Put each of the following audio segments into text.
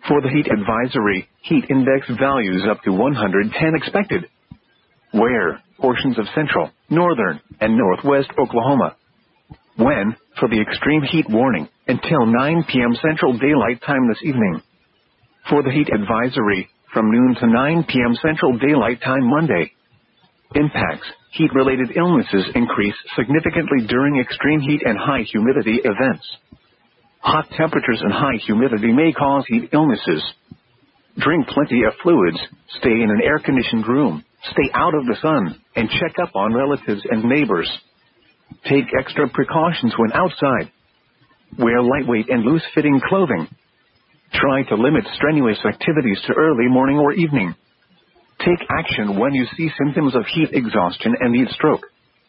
For the heat advisory, heat index values up to 110 expected. Where? Portions of central, northern, and northwest Oklahoma. When? For the extreme heat warning, until 9 p.m. Central Daylight Time this evening. For the heat advisory, from noon to 9 p.m. Central Daylight Time Monday. Impacts: heat-related illnesses increase significantly during extreme heat and high humidity events. Hot temperatures and high humidity may cause heat illnesses. Drink plenty of fluids, stay in an air-conditioned room, stay out of the sun, and check up on relatives and neighbors. Take extra precautions when outside. Wear lightweight and loose-fitting clothing. Try to limit strenuous activities to early morning or evening. Take action when you see symptoms of heat exhaustion and heat stroke.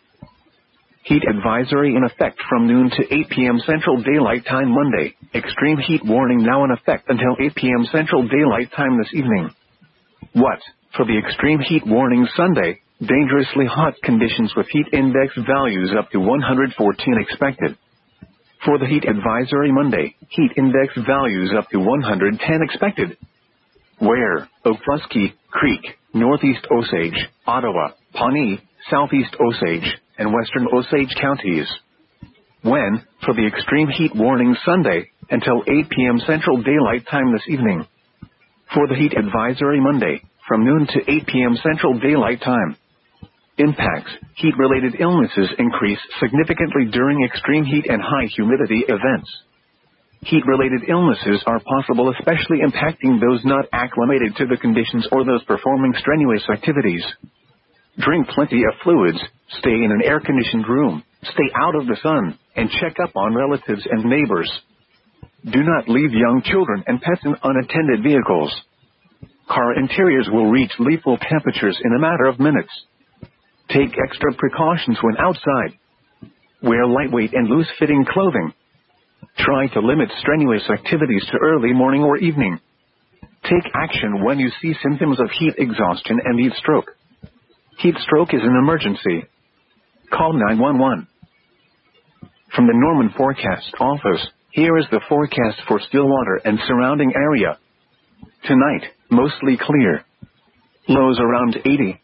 Heat advisory in effect from noon to 8 p.m. Central Daylight Time Monday. Extreme heat warning now in effect until 8 p.m. Central Daylight Time this evening. What? For the extreme heat warning Sunday, dangerously hot conditions with heat index values up to 114 expected. For the heat advisory Monday, heat index values up to 110 expected. Where? Okfuskee, Creek, Northeast Osage, Ottawa, Pawnee, Southeast Osage, and Western Osage counties. When? For the extreme heat warning Sunday, until 8 p.m. Central Daylight Time this evening. For the heat advisory Monday, from noon to 8 p.m. Central Daylight Time. Impacts: heat-related illnesses increase significantly during extreme heat and high humidity events. Heat-related illnesses are possible, especially impacting those not acclimated to the conditions or those performing strenuous activities. Drink plenty of fluids, stay in an air-conditioned room, stay out of the sun, and check up on relatives and neighbors. Do not leave young children and pets in unattended vehicles. Car interiors will reach lethal temperatures in a matter of minutes. Take extra precautions when outside. Wear lightweight and loose-fitting clothing. Try to limit strenuous activities to early morning or evening. Take action when you see symptoms of heat exhaustion and heat stroke. Heat stroke is an emergency. Call 911. From the Norman Forecast Office, here is the forecast for Stillwater and surrounding area. Tonight, mostly clear. Lows around 80.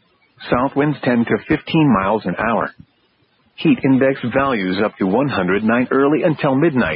South winds 10 to 15 miles an hour. Heat index values up to 109 early until midnight.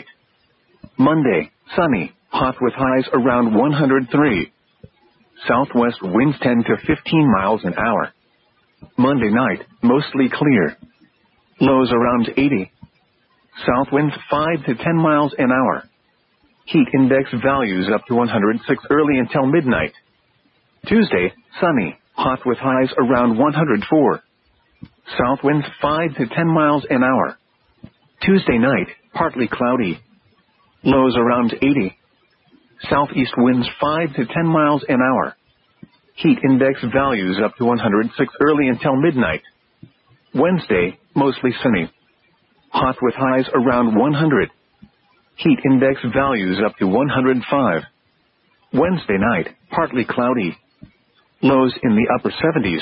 Monday, sunny, hot with highs around 103. Southwest winds 10 to 15 miles an hour. Monday night, mostly clear. Lows around 80. South winds 5 to 10 miles an hour. Heat index values up to 106 early until midnight. Tuesday, sunny, hot with highs around 104. South winds 5 to 10 miles an hour. Tuesday night, partly cloudy. Lows around 80. Southeast winds 5 to 10 miles an hour. Heat index values up to 106 early until midnight. Wednesday, mostly sunny. Hot with highs around 100. Heat index values up to 105. Wednesday night, partly cloudy. Lows in the upper 70s.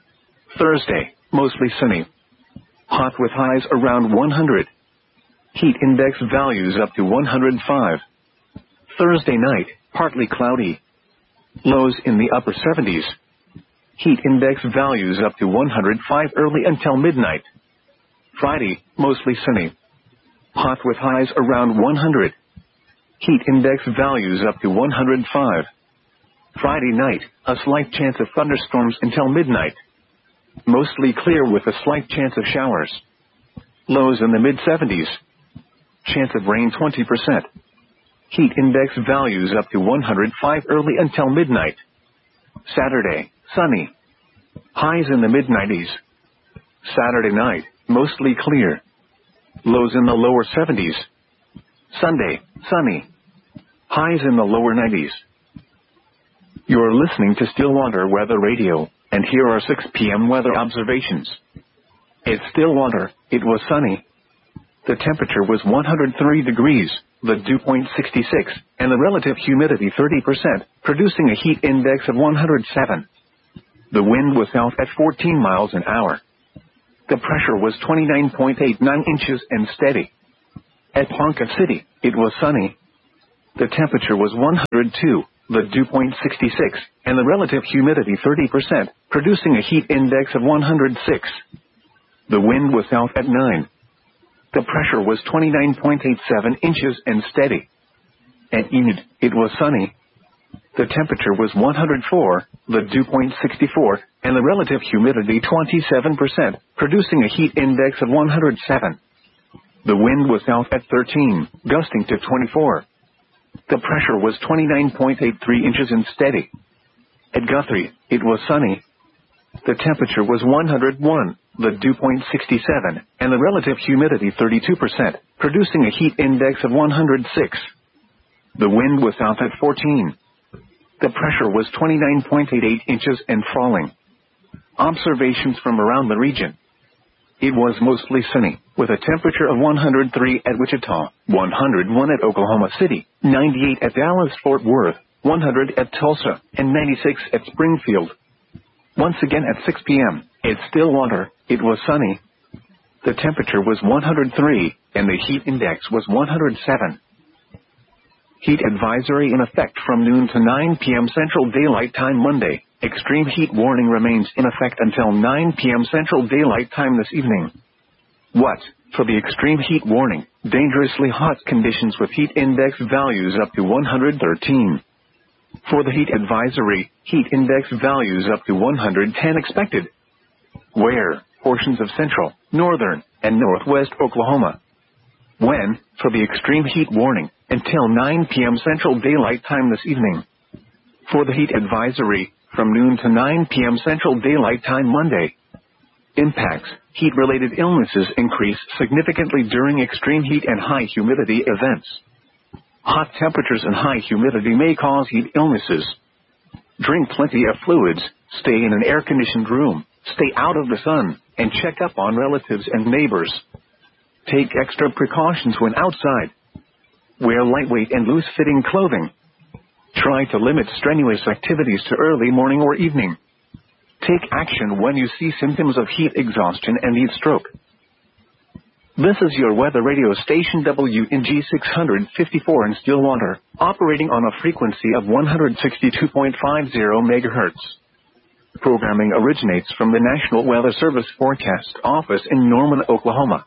Thursday, mostly sunny. Hot with highs around 100. Heat index values up to 105. Thursday night, partly cloudy. Lows in the upper 70s. Heat index values up to 105 early until midnight. Friday, mostly sunny. Hot with highs around 100. Heat index values up to 105. Friday night, a slight chance of thunderstorms until midnight. Mostly clear with a slight chance of showers. Lows in the mid-70s. Chance of rain 20%. Heat index values up to 105 early until midnight. Saturday, sunny. Highs in the mid-90s. Saturday night, mostly clear. Lows in the lower 70s. Sunday, sunny. Highs in the lower 90s. You're listening to Stillwater Weather Radio, and here are 6 p.m. weather observations. At Stillwater, it was sunny. The temperature was 103 degrees, the dew point 66, and the relative humidity 30%, producing a heat index of 107. The wind was south at 14 miles an hour. The pressure was 29.89 inches and steady. At Ponca City, it was sunny. The temperature was 102, the dew point 66, and the relative humidity 30%, producing a heat index of 106. The wind was south at 9. The pressure was 29.87 inches and steady. At Enid, it was sunny. The temperature was 104, the dew point 64, and the relative humidity 27%, producing a heat index of 107. The wind was south at 13, gusting to 24. The pressure was 29.83 inches and steady. At Guthrie, it was sunny. The temperature was 101, the dew point 67, and the relative humidity 32%, producing a heat index of 106. The wind was south at 14. The pressure was 29.88 inches and falling. Observations from around the region. It was mostly sunny, with a temperature of 103 at Wichita, 101 at Oklahoma City, 98 at Dallas-Fort Worth, 100 at Tulsa, and 96 at Springfield. Once again at 6 p.m., at Stillwater, it was sunny. The temperature was 103, and the heat index was 107. Heat advisory in effect from noon to 9 p.m. Central Daylight Time Monday. Extreme heat warning remains in effect until 9 p.m. Central Daylight Time this evening. What? For the extreme heat warning, dangerously hot conditions with heat index values up to 113. For the heat advisory, heat index values up to 110 expected. Where? Portions of central, northern, and northwest Oklahoma. When? For the extreme heat warning, until 9 p.m. Central Daylight Time this evening. For the heat advisory, from noon to 9 p.m. Central Daylight Time Monday. Impacts. Heat-related illnesses increase significantly during extreme heat and high humidity events. Hot temperatures and high humidity may cause heat illnesses. Drink plenty of fluids, stay in an air-conditioned room, stay out of the sun, and check up on relatives and neighbors. Take extra precautions when outside. Wear lightweight and loose-fitting clothing. Try to limit strenuous activities to early morning or evening. Take action when you see symptoms of heat exhaustion and heat stroke. This is your weather radio station WNG 654 in Stillwater, operating on a frequency of 162.50 MHz. Programming originates from the National Weather Service Forecast Office in Norman, Oklahoma.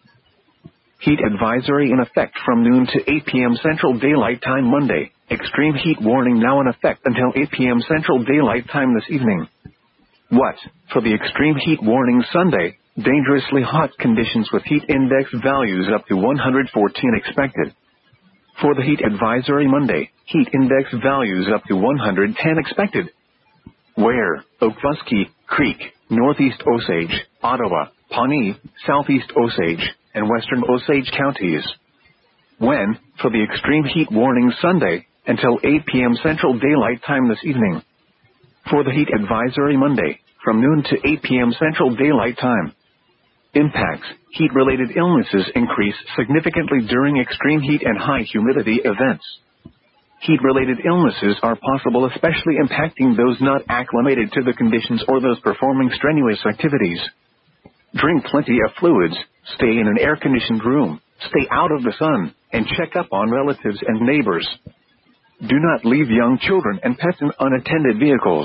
Heat advisory in effect from noon to 8 p.m. Central Daylight Time Monday. Extreme heat warning now in effect until 8 p.m. Central Daylight Time this evening. What? For the extreme heat warning Sunday, dangerously hot conditions with heat index values up to 114 expected. For the heat advisory Monday, heat index values up to 110 expected. Where? Okfuskee, Creek, Northeast Osage, Ottawa, Pawnee, Southeast Osage, and Western Osage counties. When? For the extreme heat warning Sunday, until 8 p.m. Central Daylight Time this evening. For the heat advisory Monday, from noon to 8 p.m. Central Daylight Time. Impacts. Heat-related illnesses increase significantly during extreme heat and high humidity events. Heat-related illnesses are possible, especially impacting those not acclimated to the conditions or those performing strenuous activities. Drink plenty of fluids, stay in an air-conditioned room, stay out of the sun, and check up on relatives and neighbors. Do not leave young children and pets in unattended vehicles.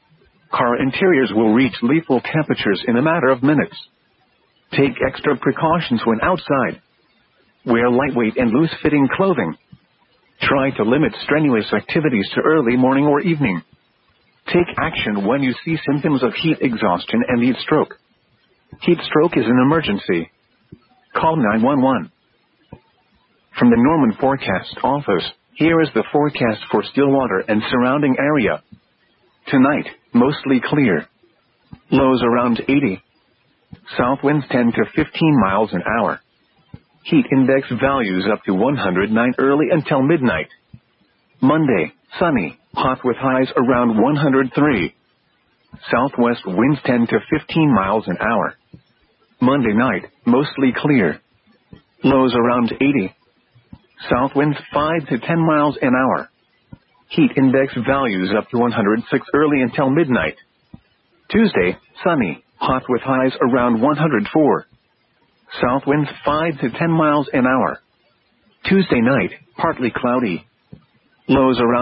Car interiors will reach lethal temperatures in a matter of minutes. Take extra precautions when outside. Wear lightweight and loose-fitting clothing. Try to limit strenuous activities to early morning or evening. Take action when you see symptoms of heat exhaustion and heat stroke. Heat stroke is an emergency. Call 911. From the Norman Forecast Office, here is the forecast for Stillwater and surrounding area. Tonight, mostly clear. Lows around 80. South winds 10 to 15 miles an hour. Heat index values up to 109 early until midnight. Monday, sunny, hot with highs around 103. Southwest winds 10 to 15 miles an hour. Monday night, mostly clear. Lows around 80. South winds 5 to 10 miles an hour. Heat index values up to 106 early until midnight. Tuesday, sunny, hot with highs around 104. South winds 5 to 10 miles an hour. Tuesday night, partly cloudy. Lows around